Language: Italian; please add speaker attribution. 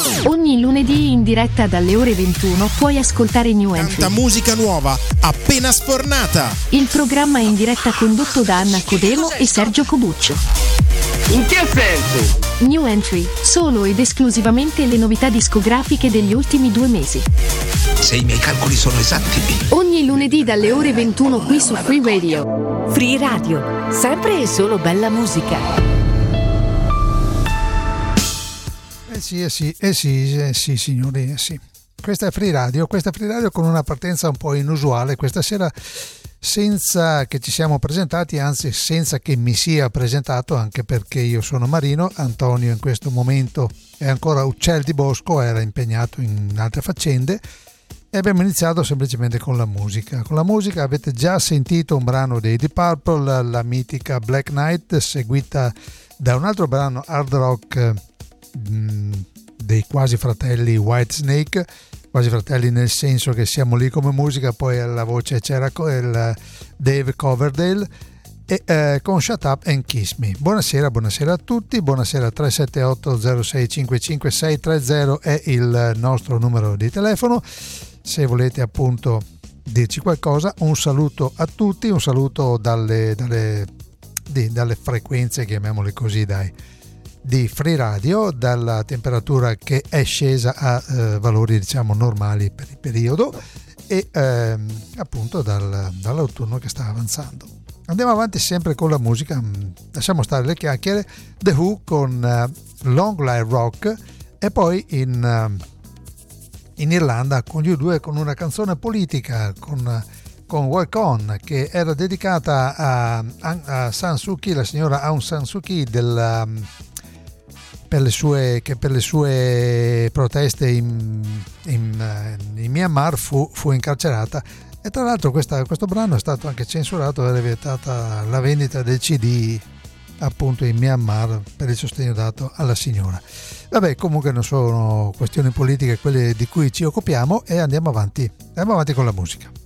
Speaker 1: Ogni lunedì in diretta dalle ore 21 puoi ascoltare New Entry.
Speaker 2: Tanta musica nuova, appena sfornata.
Speaker 1: Il programma in diretta condotto da Anna Codelo e Sergio Cobuccio.
Speaker 3: In che senso?
Speaker 1: New Entry, solo ed esclusivamente le novità discografiche degli ultimi 2 mesi.
Speaker 4: Se i miei calcoli sono esatti.
Speaker 1: Ogni lunedì dalle ore 21 qui su Free Radio.
Speaker 5: Free Radio, sempre e solo bella musica.
Speaker 6: Sì, signori, sì. Questa è Free Radio con una partenza un po' inusuale questa sera, senza che ci siamo presentati, anzi senza che mi sia presentato, anche perché io sono Marino, Antonio in questo momento è ancora uccel di bosco, era impegnato in altre faccende e abbiamo iniziato semplicemente con la musica. Con la musica avete già sentito un brano dei Deep Purple, la mitica Black Knight, seguita da un altro brano hard rock dei quasi fratelli Whitesnake, quasi fratelli nel senso che siamo lì come musica, poi alla voce c'era il Dave Coverdale e con Shut Up and Kiss Me. Buonasera a tutti, buonasera. 378 06 55 630 è il nostro numero di telefono se volete appunto dirci qualcosa. Un saluto a tutti, un saluto dalle frequenze, chiamiamole così, di Free Radio, dalla temperatura che è scesa a valori diciamo normali per il periodo e appunto dall'autunno che sta avanzando. Andiamo avanti sempre con la musica, lasciamo stare le chiacchiere. The Who con Long Live Rock e poi in Irlanda con gli U2 con una canzone politica con Walk On, che era dedicata a San Suu Kyi, la signora Aung San Suu Kyi per le sue proteste in Myanmar fu incarcerata, e tra l'altro questo brano è stato anche censurato, era vietata la vendita del CD appunto in Myanmar per il sostegno dato alla signora. Vabbè, comunque non sono questioni politiche quelle di cui ci occupiamo e andiamo avanti con la musica.